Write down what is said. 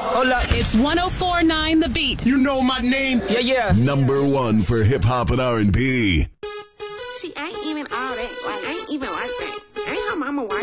Hold up. It's 104.9 The Beat. You know my name. Yeah, yeah. Number one for hip hop and R&B. She ain't even all that. Like, I ain't even like that. Ain't her mama white.